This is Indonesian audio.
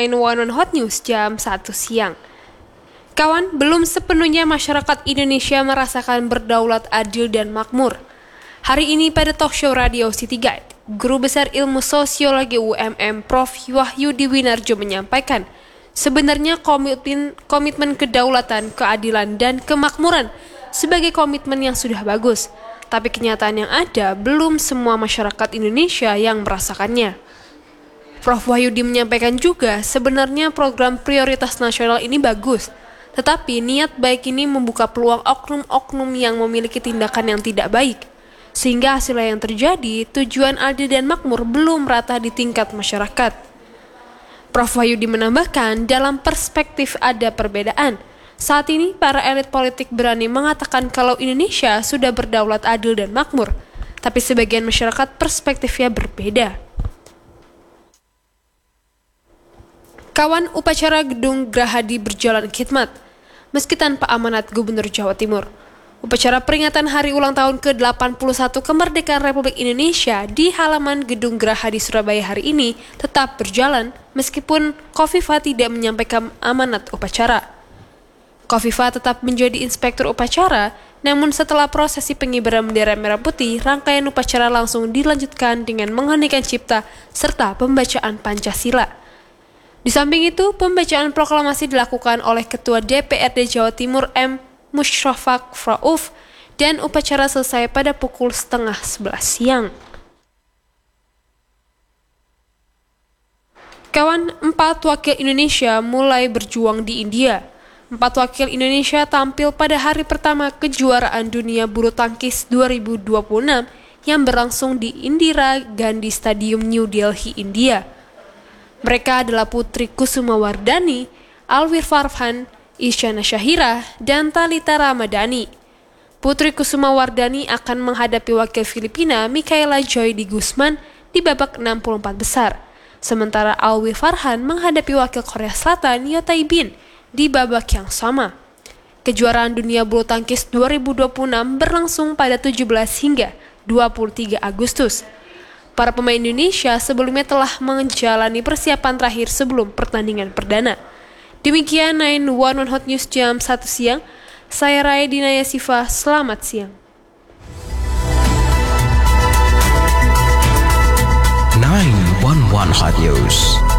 911 Hot News jam 1 siang. Kawan, belum sepenuhnya masyarakat Indonesia merasakan berdaulat adil dan makmur. Hari ini pada talk show radio City Guide, Guru Besar Ilmu Sosiologi UMM Prof. Wahyudi Winarjo menyampaikan, sebenarnya komitmen kedaulatan, keadilan, dan kemakmuran sebagai komitmen yang sudah bagus. Tapi kenyataan yang ada, belum semua masyarakat Indonesia yang merasakannya. Prof. Wahyudi menyampaikan juga, sebenarnya program prioritas nasional ini bagus, tetapi niat baik ini membuka peluang oknum-oknum yang memiliki tindakan yang tidak baik, sehingga hasilnya yang terjadi, tujuan adil dan makmur belum rata di tingkat masyarakat. Prof. Wahyudi menambahkan, dalam perspektif ada perbedaan. Saat ini, para elit politik berani mengatakan kalau Indonesia sudah berdaulat adil dan makmur, tapi sebagian masyarakat perspektifnya berbeda. Kawan, upacara Gedung Gerahadi berjalan khidmat, meski tanpa amanat Gubernur Jawa Timur. Upacara peringatan hari ulang tahun ke-81 kemerdekaan Republik Indonesia di halaman Gedung Gerahadi Surabaya hari ini tetap berjalan, meskipun Khofifah tidak menyampaikan amanat upacara. Khofifah tetap menjadi inspektur upacara, namun setelah prosesi pengibaran bendera merah putih, rangkaian upacara langsung dilanjutkan dengan mengheningkan cipta serta pembacaan Pancasila. Di samping itu, pembacaan proklamasi dilakukan oleh Ketua DPRD Jawa Timur M. Musyrafak Frauf dan upacara selesai pada pukul 10:30 siang. Kawan, 4 wakil Indonesia mulai berjuang di India. 4 wakil Indonesia tampil pada hari pertama kejuaraan dunia bulu tangkis 2026 yang berlangsung di Indira Gandhi Stadium New Delhi, India. Mereka adalah Putri Kusumawardhani, Alwir Farhan, Isyana Syahira, dan Thalita Ramadhani. Putri Kusumawardhani akan menghadapi wakil Filipina Michaela Joy Di Guzman di babak 64 besar. Sementara Alwir Farhan menghadapi wakil Korea Selatan Yotae Bin di babak yang sama. Kejuaraan dunia bulu tangkis 2026 berlangsung pada 17 hingga 23 Agustus. Para pemain Indonesia sebelumnya telah menjalani persiapan terakhir sebelum pertandingan perdana. Demikian 911 Hot News jam 1 siang. Saya Rai Dinaya Siva, selamat siang. 911 Hot News.